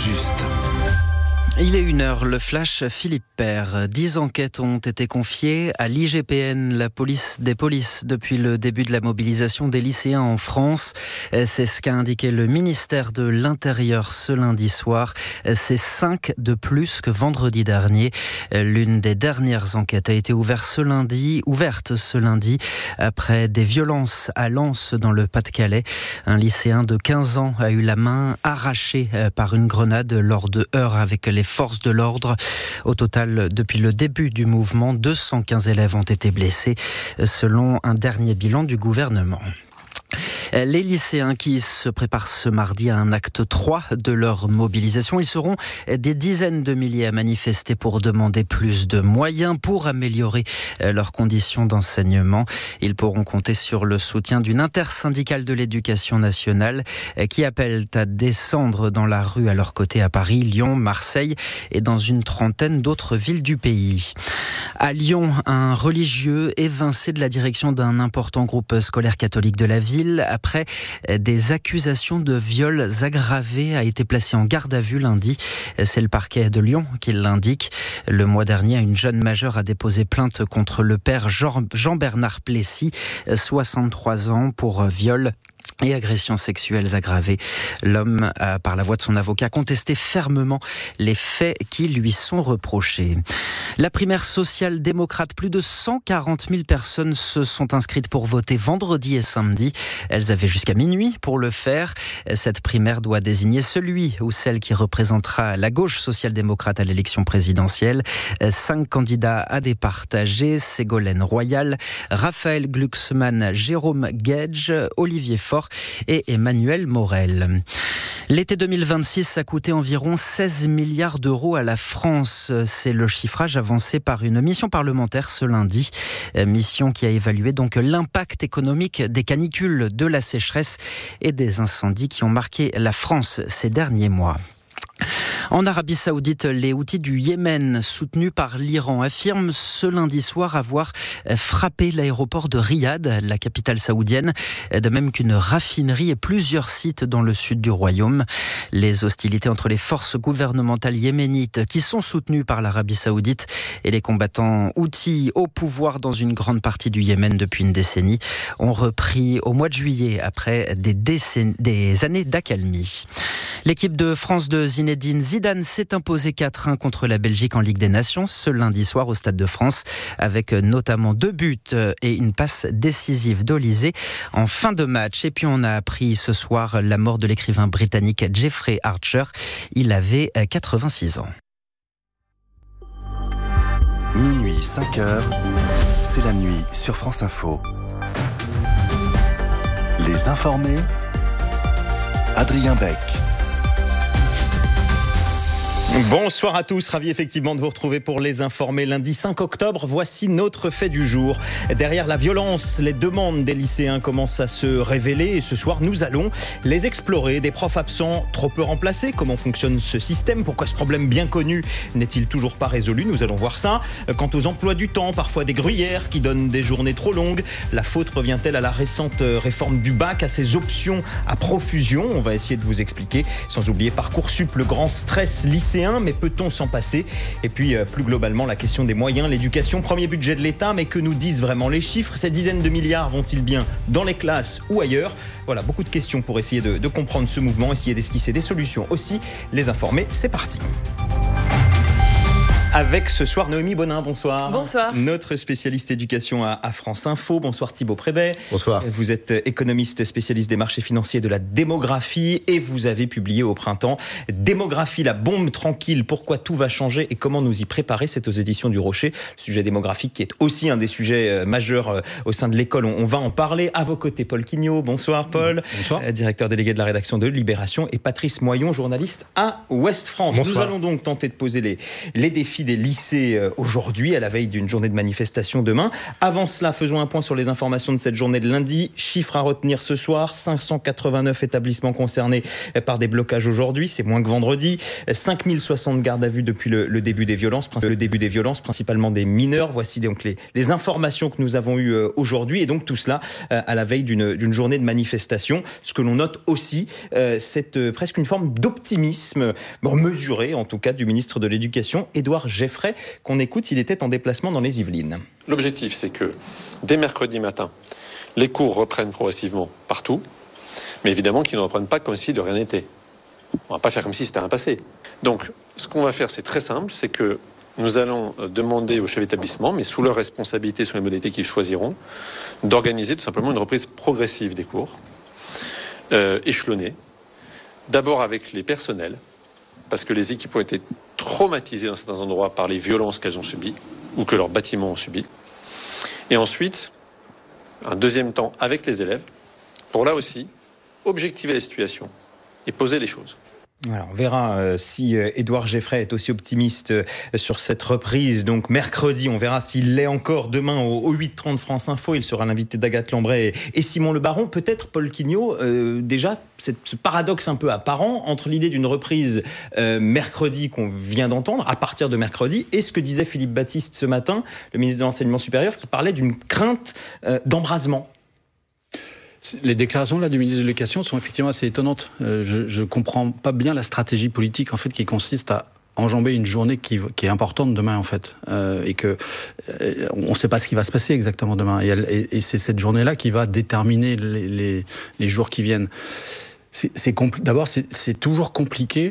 juste. Il est 1h, le flash Philippe Père. 10 enquêtes ont été confiées à l'IGPN, la police des polices, depuis le début de la mobilisation des lycéens en France. C'est ce qu'a indiqué le ministère de l'Intérieur ce lundi soir. C'est 5 de plus que vendredi dernier. L'une des dernières enquêtes a été ouverte ce lundi après des violences à Lens dans le Pas-de-Calais. Un lycéen de 15 ans a eu la main arrachée par une grenade lors de heurts avec les forces de l'ordre. Au total, depuis le début du mouvement, 215 élèves ont été blessés, selon un dernier bilan du gouvernement. Les lycéens qui se préparent ce mardi à un acte 3 de leur mobilisation, ils seront des dizaines de milliers à manifester pour demander plus de moyens pour améliorer leurs conditions d'enseignement. Ils pourront compter sur le soutien d'une intersyndicale de l'éducation nationale qui appelle à descendre dans la rue à leur côté à Paris, Lyon, Marseille et dans une trentaine d'autres villes du pays. À Lyon, un religieux évincé de la direction d'un important groupe scolaire catholique de la ville après des accusations de viols aggravés a été placé en garde à vue lundi. C'est le parquet de Lyon qui l'indique. Le mois dernier, une jeune majeure a déposé plainte contre le père Jean-Bernard Plessis, 63 ans, pour viol et agressions sexuelles aggravées. L'homme a, par la voix de son avocat, contesté fermement les faits qui lui sont reprochés. La primaire social-démocrate, plus de 140 000 personnes se sont inscrites pour voter vendredi et samedi. Elles avaient jusqu'à minuit pour le faire. Cette primaire doit désigner celui ou celle qui représentera la gauche social-démocrate à l'élection présidentielle. 5 candidats à départager: Ségolène Royal, Raphaël Glucksmann, Jérôme Guedj, Olivier Faure et Emmanuel Morel. L'été 2026 a coûté environ 16 milliards d'euros à la France. C'est le chiffrage avancé par une mission parlementaire ce lundi. Mission qui a évalué donc l'impact économique des canicules, de la sécheresse et des incendies qui ont marqué la France ces derniers mois. En Arabie Saoudite, les Houthis du Yémen, soutenus par l'Iran, affirment ce lundi soir avoir frappé l'aéroport de Riyad, la capitale saoudienne, de même qu'une raffinerie et plusieurs sites dans le sud du royaume. Les hostilités entre les forces gouvernementales yéménites, qui sont soutenues par l'Arabie Saoudite, et les combattants Houthis au pouvoir dans une grande partie du Yémen depuis une décennie, ont repris au mois de juillet après des années d'accalmie. L'équipe de France de Zinedine Zidane s'est imposée 4-1 contre la Belgique en Ligue des Nations ce lundi soir au Stade de France, avec notamment 2 buts et une passe décisive d'Olysée en fin de match. Et puis on a appris ce soir la mort de l'écrivain britannique Jeffrey Archer. Il avait 86 ans. Minuit 5h, c'est la nuit sur France Info. Les informés, Adrien Beck. Bonsoir à tous, ravi effectivement de vous retrouver pour les informés. Lundi 5 octobre, voici notre fait du jour. Derrière la violence, les demandes des lycéens commencent à se révéler et ce soir, nous allons les explorer. Des profs absents trop peu remplacés, comment fonctionne ce système? Pourquoi ce problème bien connu n'est-il toujours pas résolu? Nous allons voir ça. Quant aux emplois du temps, parfois des gruyères qui donnent des journées trop longues. La faute revient-elle à la récente réforme du bac, à ses options à profusion? On va essayer de vous expliquer. Sans oublier Parcoursup, le grand stress lycéen. Mais peut-on s'en passer? Et puis plus globalement la question des moyens, l'éducation, premier budget de l'État, mais que nous disent vraiment les chiffres? Ces dizaines de milliards vont-ils bien dans les classes ou ailleurs? Voilà, beaucoup de questions pour essayer de comprendre ce mouvement, essayer d'esquisser des solutions aussi. Les informés, c'est parti. Avec ce soir Noémie Bonin, bonsoir. Bonsoir. Notre spécialiste éducation à France Info. Bonsoir Thibaut Prébet. Bonsoir. Vous êtes économiste spécialiste des marchés financiers et de la démographie et vous avez publié au printemps Démographie, la bombe tranquille, pourquoi tout va changer et comment nous y préparer. C'est aux éditions du Rocher. Le sujet démographique qui est aussi un des sujets majeurs au sein de l'école. On va en parler. À vos côtés, Paul Quignot. Bonsoir Paul. Bonsoir. Directeur délégué de la rédaction de Libération et Patrice Moyon, journaliste à Ouest France. Bonsoir. Nous allons donc tenter de poser les défis des lycées aujourd'hui, à la veille d'une journée de manifestation demain. Avant cela, faisons un point sur les informations de cette journée de lundi. Chiffre à retenir ce soir, 589 établissements concernés par des blocages aujourd'hui, c'est moins que vendredi. 5060 gardes à vue depuis le début des violences, principalement des mineurs. Voici donc les informations que nous avons eues aujourd'hui, et donc tout cela à la veille d'une journée de manifestation. Ce que l'on note aussi, c'est presque une forme d'optimisme, mesuré en tout cas, du ministre de l'Éducation, Édouard Geffray, qu'on écoute. Il était en déplacement dans les Yvelines. L'objectif, c'est que dès mercredi matin, les cours reprennent progressivement partout, mais évidemment qu'ils ne reprennent pas comme si de rien n'était. On ne va pas faire comme si c'était un passé. Donc, ce qu'on va faire, c'est très simple, c'est que nous allons demander aux chefs d'établissement, mais sous leur responsabilité, sur les modalités qu'ils choisiront, d'organiser tout simplement une reprise progressive des cours, échelonnée, d'abord avec les personnels, parce que les équipes ont été traumatisées dans certains endroits par les violences qu'elles ont subies, ou que leurs bâtiments ont subies. Et ensuite, un deuxième temps avec les élèves, pour là aussi, objectiver la situation et poser les choses. Alors, on verra si Édouard Geffray est aussi optimiste sur cette reprise. Donc mercredi, on verra s'il l'est encore demain au 8h30 France Info. Il sera l'invité d'Agathe Lambray et Simon Le Baron. Peut-être, Paul Quignot, déjà ce paradoxe un peu apparent entre l'idée d'une reprise mercredi qu'on vient d'entendre, à partir de mercredi, et ce que disait Philippe Baptiste ce matin, le ministre de l'Enseignement supérieur, qui parlait d'une crainte d'embrasement. Les déclarations là du ministre de l'Éducation sont effectivement assez étonnantes. Je comprends pas bien la stratégie politique en fait qui consiste à enjamber une journée qui est importante demain en fait, et que on ne sait pas ce qui va se passer exactement demain. Et c'est cette journée-là qui va déterminer les jours qui viennent. D'abord, c'est toujours compliqué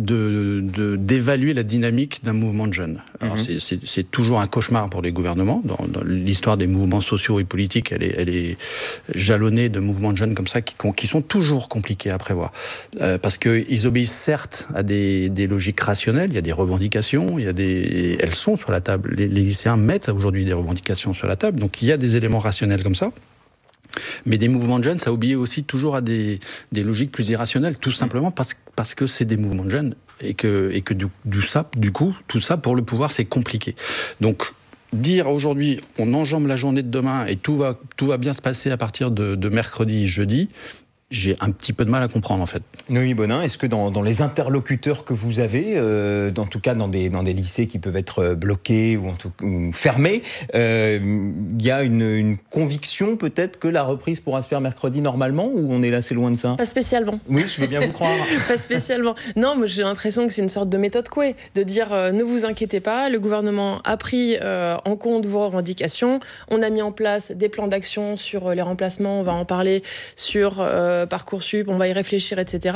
d'évaluer la dynamique d'un mouvement de jeunes. Alors c'est toujours un cauchemar pour les gouvernements. Dans l'histoire des mouvements sociaux et politiques, elle est jalonnée de mouvements de jeunes comme ça qui sont toujours compliqués à prévoir. Parce qu'ils obéissent certes à des logiques rationnelles, il y a des revendications, elles sont sur la table. Les lycéens mettent aujourd'hui des revendications sur la table, donc il y a des éléments rationnels comme ça. Mais des mouvements de jeunes, ça obéit aussi toujours à des logiques plus irrationnelles, tout simplement parce que c'est des mouvements de jeunes et que du coup, tout ça pour le pouvoir, c'est compliqué. Donc, dire aujourd'hui, on enjambe la journée de demain et tout va bien se passer à partir de mercredi, jeudi, j'ai un petit peu de mal à comprendre en fait. Noémie Bonin, est-ce que dans les interlocuteurs que vous avez, en tout cas dans des lycées qui peuvent être bloqués ou fermés, il y a une conviction peut-être que la reprise pourra se faire mercredi normalement, ou on est là assez loin de ça? Pas spécialement. Oui, je veux bien vous croire. Pas spécialement. Non, moi j'ai l'impression que c'est une sorte de méthode Coué, de dire ne vous inquiétez pas, le gouvernement a pris en compte vos revendications, on a mis en place des plans d'action sur les remplacements, on va en parler sur Parcoursup, on va y réfléchir, etc.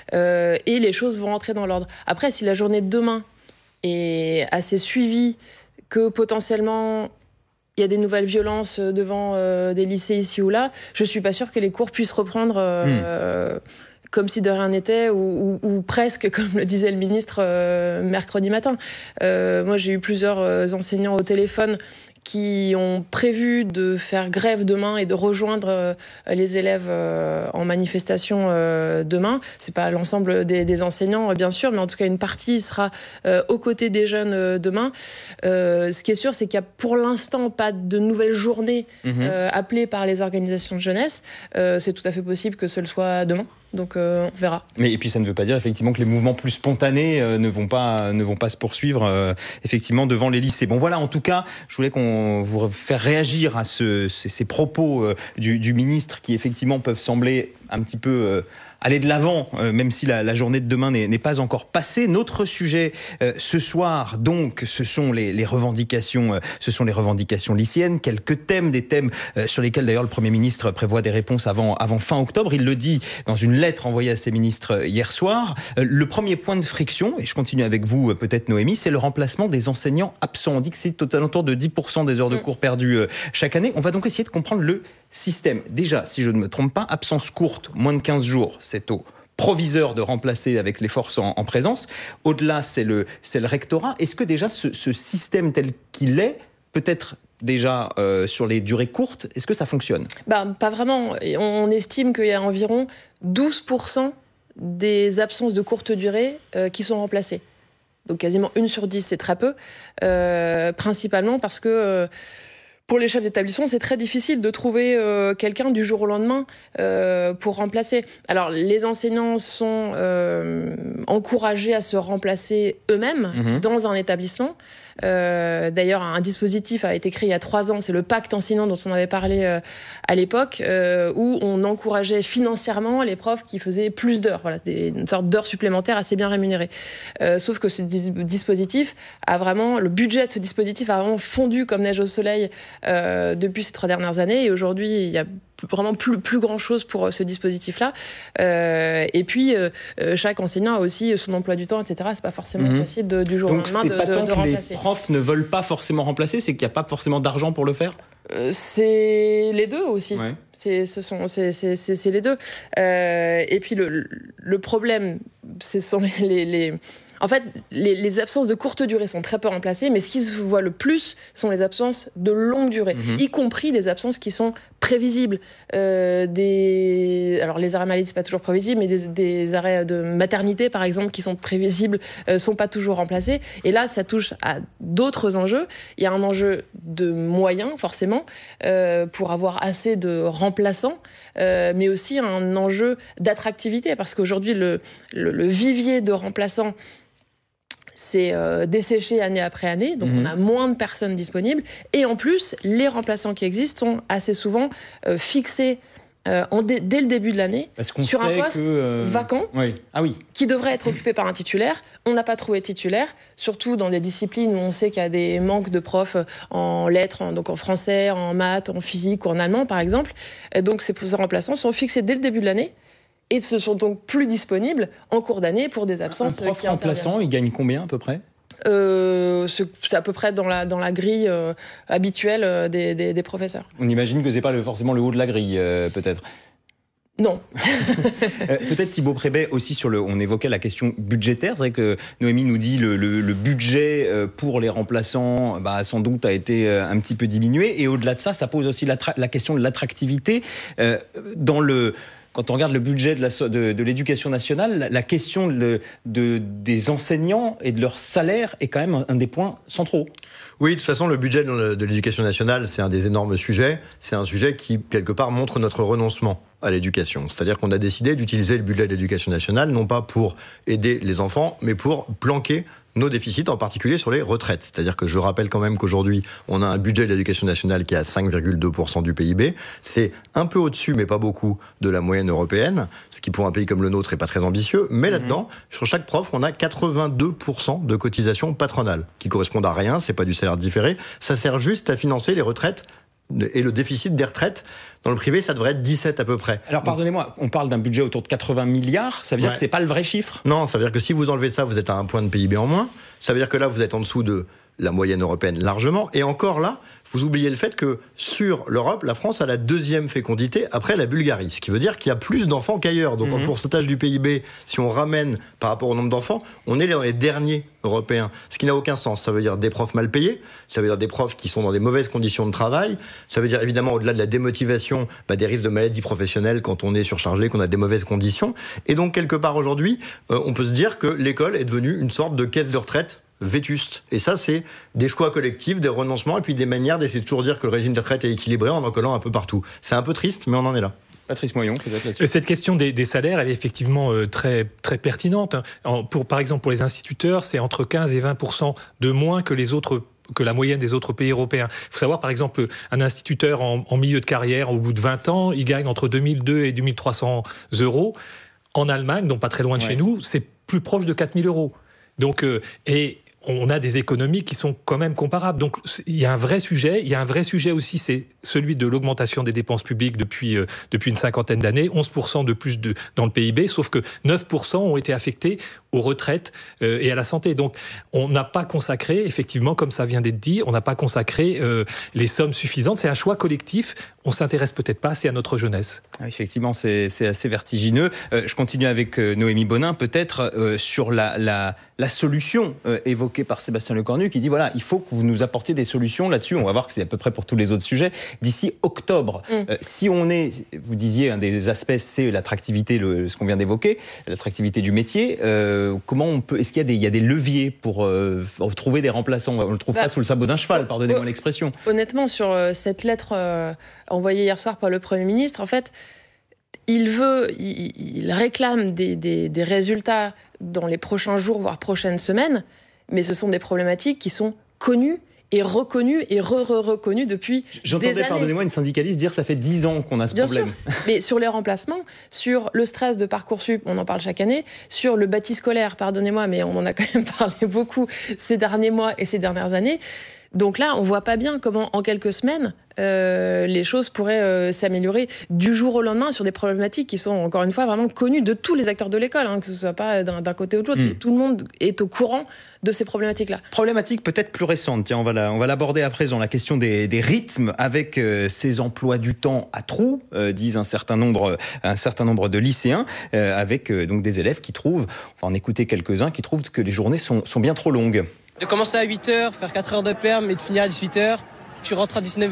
Et les choses vont rentrer dans l'ordre. Après, si la journée de demain est assez suivie, que potentiellement il y a des nouvelles violences devant des lycées ici ou là, je suis pas sûre que les cours puissent reprendre comme si de rien n'était, ou presque, comme le disait le ministre mercredi matin. Moi, j'ai eu plusieurs enseignants au téléphone qui ont prévu de faire grève demain et de rejoindre les élèves en manifestation demain. C'est pas l'ensemble des enseignants, bien sûr, mais en tout cas, une partie sera aux côtés des jeunes demain. Ce qui est sûr, c'est qu'il n'y a pour l'instant pas de nouvelle journée appelée par les organisations de jeunesse. C'est tout à fait possible que ce le soit demain. Donc on verra. Et puis ça ne veut pas dire effectivement que les mouvements plus spontanés ne vont pas se poursuivre effectivement devant les lycées. Bon voilà, en tout cas, je voulais vous faire réagir à ces propos du ministre qui effectivement peuvent sembler un petit peu aller de l'avant, même si la journée de demain n'est pas encore passée. Notre sujet ce soir, donc, ce sont les revendications lycéennes. Quelques thèmes, des thèmes sur lesquels d'ailleurs le Premier ministre prévoit des réponses avant fin octobre. Il le dit dans une lettre envoyée à ses ministres hier soir. Le premier point de friction, et je continue avec vous peut-être Noémie, c'est le remplacement des enseignants absents. On dit que c'est autour de 10% des heures de cours perdues chaque année. On va donc essayer de comprendre le système. Déjà, si je ne me trompe pas, absence courte, moins de 15 jours, c'est au proviseur de remplacer avec les forces en présence. Au-delà, c'est le rectorat. Est-ce que déjà ce système tel qu'il est, peut-être déjà sur les durées courtes, est-ce que ça fonctionne? Pas vraiment. On estime qu'il y a environ 12% des absences de courte durée qui sont remplacées. Donc quasiment 1 sur 10, c'est très peu. Principalement parce que pour les chefs d'établissement, c'est très difficile de trouver quelqu'un du jour au lendemain pour remplacer. Alors, les enseignants sont encouragés à se remplacer eux-mêmes dans un établissement. D'ailleurs, un dispositif a été créé il y a 3 ans, c'est le pacte enseignant dont on avait parlé à l'époque, où on encourageait financièrement les profs qui faisaient plus d'heures, voilà, une sorte d'heures supplémentaires assez bien rémunérées. Sauf que ce dispositif le budget de ce dispositif a vraiment fondu comme neige au soleil depuis ces 3 dernières années, et aujourd'hui, il y a vraiment plus grand chose pour ce dispositif-là. Et puis, chaque enseignant a aussi son emploi du temps, etc. C'est pas forcément facile du jour au lendemain de remplacer. Donc, c'est pas tant que les profs ne veulent pas forcément remplacer, c'est qu'il n'y a pas forcément d'argent pour le faire ? C'est les deux aussi. Ouais. C'est les deux. Et puis, le problème, ce sont en fait, les absences de courte durée sont très peu remplacées, mais ce qui se voit le plus sont les absences de longue durée, y compris des absences qui sont prévisibles. Alors, les arrêts maladie, c'est pas toujours prévisible, mais des arrêts de maternité, par exemple, qui sont prévisibles, sont pas toujours remplacés. Et là, ça touche à d'autres enjeux. Il y a un enjeu de moyens, forcément, pour avoir assez de remplaçants, mais aussi un enjeu d'attractivité, parce qu'aujourd'hui, le vivier de remplaçants c'est desséché année après année, donc on a moins de personnes disponibles. Et en plus, les remplaçants qui existent sont assez souvent fixés dès le début de l'année sur un poste vacant qui devrait être occupé par un titulaire. On n'a pas trouvé de titulaire, surtout dans des disciplines où on sait qu'il y a des manques de profs en lettres, donc en français, en maths, en physique ou en allemand par exemple. Et donc ces remplaçants sont fixés dès le début de l'année et se sont donc plus disponibles en cours d'année pour des absences. Un prof remplaçant, il gagne combien à peu près ? C'est à peu près dans la grille habituelle des professeurs. On imagine que c'est pas forcément le haut de la grille, peut-être. Non. Peut-être Thibaut Prébet aussi on évoquait la question budgétaire. C'est vrai que Noémie nous dit le budget pour les remplaçants sans doute a été un petit peu diminué. Et au-delà de ça, ça pose aussi la question de l'attractivité. Quand on regarde le budget de l'éducation nationale, la question des enseignants et de leur salaire est quand même un des points centraux. Oui, de toute façon, le budget de l'éducation nationale, c'est un des énormes sujets. C'est un sujet qui, quelque part, montre notre renoncement à l'éducation. C'est-à-dire qu'on a décidé d'utiliser le budget de l'éducation nationale, non pas pour aider les enfants, mais pour planquer nos déficits, en particulier sur les retraites. C'est-à-dire que je rappelle quand même qu'aujourd'hui, on a un budget de l'éducation nationale qui est à 5,2% du PIB. C'est un peu au-dessus, mais pas beaucoup, de la moyenne européenne, ce qui pour un pays comme le nôtre n'est pas très ambitieux. Mais là-dedans, sur chaque prof, on a 82% de cotisations patronales, qui correspondent à rien, c'est pas du salaire différé. Ça sert juste à financer les retraites et le déficit des retraites. Dans le privé, ça devrait être 17 à peu près. Alors pardonnez-moi, on parle d'un budget autour de 80 milliards, ça veut dire que c'est pas le vrai chiffre ? Non, ça veut dire que si vous enlevez ça, vous êtes à 1 point de PIB en moins. Ça veut dire que là, vous êtes en dessous de la moyenne européenne largement. Et encore là, vous oubliez le fait que sur l'Europe, la France a la 2e fécondité après la Bulgarie. Ce qui veut dire qu'il y a plus d'enfants qu'ailleurs. Donc en pourcentage du PIB, si on ramène par rapport au nombre d'enfants, on est dans les derniers européens. Ce qui n'a aucun sens. Ça veut dire des profs mal payés, ça veut dire des profs qui sont dans des mauvaises conditions de travail, ça veut dire évidemment au-delà de la démotivation, des risques de maladies professionnelles quand on est surchargé, qu'on a des mauvaises conditions. Et donc quelque part aujourd'hui, on peut se dire que l'école est devenue une sorte de caisse de retraite vétuste. Et ça, c'est des choix collectifs, des renoncements, et puis des manières d'essayer de toujours dire que le régime de retraite est équilibré en collant un peu partout. C'est un peu triste, mais on en est là. Patrice Moyon, peut-être là-dessus. Cette question des salaires, elle est effectivement très, très pertinente. Par exemple, pour les instituteurs, c'est entre 15 et 20% de moins que la moyenne des autres pays européens. Il faut savoir, par exemple, un instituteur en milieu de carrière, au bout de 20 ans, il gagne entre 2002 et 2300 euros. En Allemagne, donc pas très loin de chez nous, c'est plus proche de 4000 euros. Donc, on a des économies qui sont quand même comparables. Donc, il y a un vrai sujet. Il y a un vrai sujet aussi, c'est celui de l'augmentation des dépenses publiques depuis une 50aine d'années. 11% de plus dans le PIB, sauf que 9% ont été affectés aux retraites et à la santé. Donc, on n'a pas consacré, effectivement, comme ça vient d'être dit, on n'a pas consacré les sommes suffisantes. C'est un choix collectif. On s'intéresse peut-être pas assez à notre jeunesse. Effectivement, c'est assez vertigineux. Je continue avec Noémie Bonin, peut-être sur la solution évoquée évoqué par Sébastien Lecornu, qui dit voilà, il faut que vous nous apportiez des solutions là-dessus. On va voir que c'est à peu près pour tous les autres sujets d'ici octobre. Si on est, vous disiez, un des aspects, c'est l'attractivité, ce qu'on vient d'évoquer, l'attractivité du métier. Comment on peut, est-ce qu'il y a des leviers pour trouver des remplaçants? On le trouve pas sous le sabot d'un cheval, pardonnez-moi l'expression. Honnêtement, sur cette lettre envoyée hier soir par le Premier ministre, en fait, il réclame des résultats dans les prochains jours, voire prochaines semaines, mais ce sont des problématiques qui sont connues et reconnues et reconnues depuis des années. J'entendais, pardonnez-moi, une syndicaliste dire que ça fait 10 ans qu'on a ce problème. Bien sûr, mais sur les remplacements, sur le stress de Parcoursup, on en parle chaque année, sur le bâti scolaire, pardonnez-moi, mais on en a quand même parlé beaucoup ces derniers mois et ces dernières années. Donc là, on voit pas bien comment, en quelques semaines, les choses pourraient s'améliorer du jour au lendemain sur des problématiques qui sont, encore une fois, vraiment connues de tous les acteurs de l'école, que ce soit pas d'un côté ou de l'autre, mais tout le monde est au courant de ces problématiques-là. Problématique peut-être plus récente. Tiens, on va l'aborder à présent, la question des rythmes avec ces emplois du temps à trous, disent un certain nombre de lycéens, avec donc des élèves qui trouvent, on va en écouter quelques-uns, qui trouvent que les journées sont bien trop longues. De commencer à 8h, faire 4 heures de perm et de finir à 18h, tu rentres à 19h.